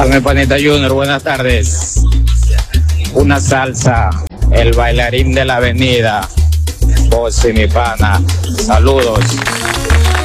Mi panita Junior, buenas tardes. Una salsa, el bailarín de la avenida. José, mi pana. Saludos.